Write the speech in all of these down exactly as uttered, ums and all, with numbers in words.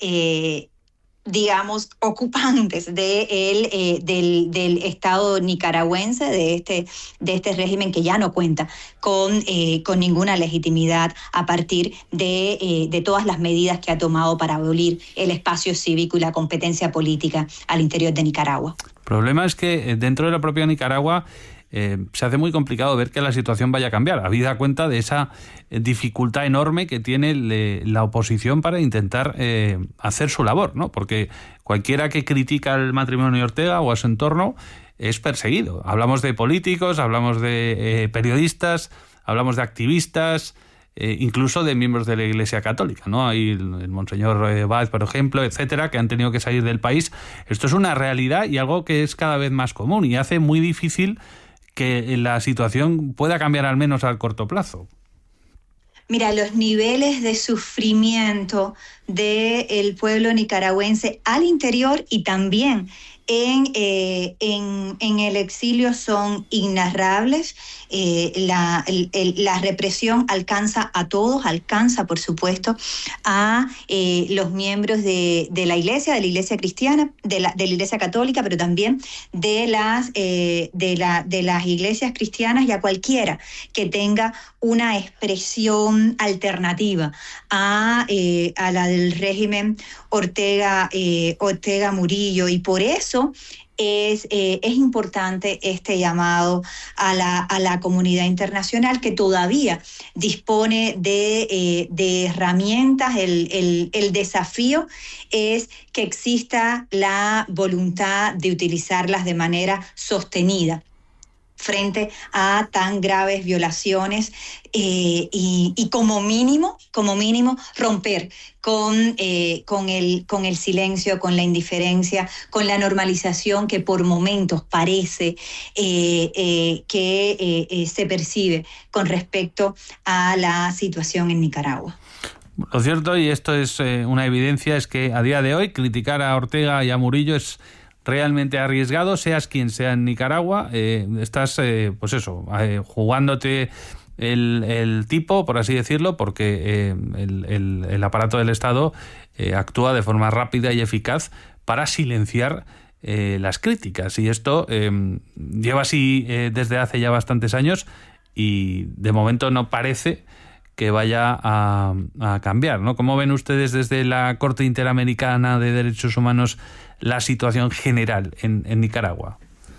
eh, digamos, ocupantes de el, eh, del, del Estado nicaragüense, de este, de este régimen que ya no cuenta con, eh, con ninguna legitimidad a partir de, eh, de todas las medidas que ha tomado para abolir el espacio cívico y la competencia política al interior de Nicaragua. El problema es que dentro de la propia Nicaragua Eh, se hace muy complicado ver que la situación vaya a cambiar, habida cuenta de esa dificultad enorme que tiene le, la oposición para intentar eh, hacer su labor, ¿no? Porque cualquiera que critica el matrimonio Ortega o a su entorno es perseguido. Hablamos de políticos, hablamos de eh, periodistas, hablamos de activistas, eh, incluso de miembros de la Iglesia Católica, ¿no? Hay el, el monseñor eh, Báez, por ejemplo, etcétera, que han tenido que salir del país. Esto es una realidad y algo que es cada vez más común y hace muy difícil que la situación pueda cambiar al menos a corto plazo. Mira, los niveles de sufrimiento del pueblo nicaragüense al interior y también en, eh, en, en el exilio son innarrables. Eh, la, el, el, la represión alcanza a todos, alcanza, por supuesto, a eh, los miembros de, de la Iglesia, de la Iglesia cristiana, de la, de la Iglesia católica, pero también de las, eh, de, la, de las iglesias cristianas y a cualquiera que tenga una expresión alternativa a, eh, a la del régimen Ortega, eh, Ortega Murillo. Y por eso Es, eh, es importante este llamado a la, a la comunidad internacional que todavía dispone de, eh, de herramientas. El, el, el desafío es que exista la voluntad de utilizarlas de manera sostenida frente a tan graves violaciones eh, y, y como mínimo, como mínimo romper con, eh, con, el, con el silencio, con la indiferencia, con la normalización que por momentos parece eh, eh, que eh, eh, se percibe con respecto a la situación en Nicaragua. Lo cierto, y esto es eh, una evidencia, es que a día de hoy criticar a Ortega y a Murillo es realmente arriesgado, seas quien sea en Nicaragua, eh, estás, eh, pues eso, eh, jugándote el, el tipo, por así decirlo, porque eh, el, el, el aparato del Estado eh, actúa de forma rápida y eficaz para silenciar eh, las críticas. Y esto eh, lleva así eh, desde hace ya bastantes años y de momento no parece que vaya a, a cambiar, ¿no? ¿Cómo ven ustedes desde la Corte Interamericana de Derechos Humanos la situación general en, en Nicaragua?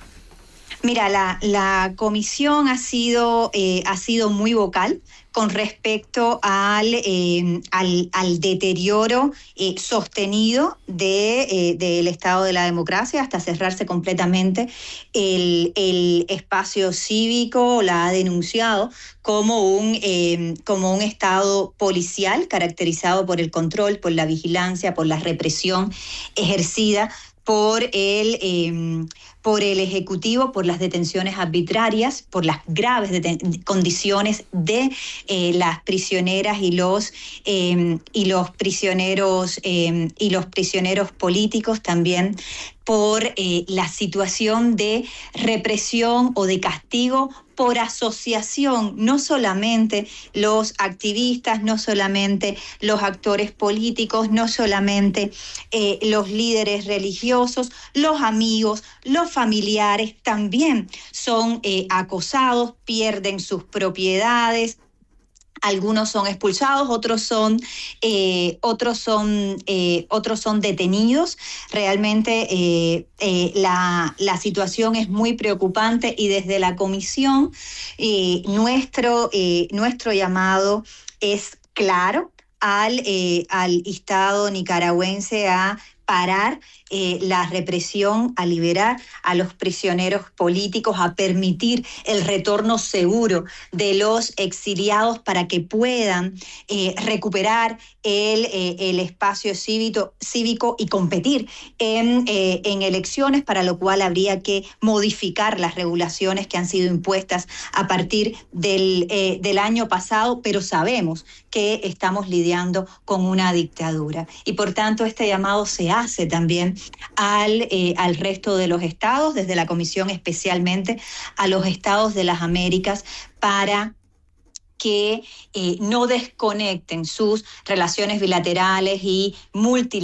Mira, la, la comisión ha sido, eh, ha sido muy vocal con respecto al, eh, al, al deterioro eh, sostenido de, eh, del Estado de la democracia hasta cerrarse completamente el, el espacio cívico. La ha denunciado como un, eh, como un Estado policial caracterizado por el control, por la vigilancia, por la represión ejercida por el, eh, por el Ejecutivo, por las detenciones arbitrarias, por las graves deten- condiciones de eh, las prisioneras y los, eh, y los prisioneros eh, y los prisioneros políticos, también por eh, la situación de represión o de castigo por asociación, no solamente los activistas, no solamente los actores políticos, no solamente eh, los líderes religiosos, los amigos, los familiares también son eh, acosados, pierden sus propiedades. Algunos son expulsados, otros son, eh, otros son, eh, otros son detenidos. Realmente eh, eh, la, la situación es muy preocupante y desde la comisión eh, nuestro, eh, nuestro llamado es claro al, eh, al Estado nicaragüense a parar eh, la represión, a liberar a los prisioneros políticos, a permitir el retorno seguro de los exiliados para que puedan eh, recuperar el, eh, el espacio cívico, cívico y competir en, eh, en elecciones, para lo cual habría que modificar las regulaciones que han sido impuestas a partir del, eh, del año pasado, pero sabemos que estamos lidiando con una dictadura. Y por tanto este llamado se hace también al, eh, al resto de los estados, desde la Comisión especialmente a los estados de las Américas, para que eh, no desconecten sus relaciones bilaterales y multilaterales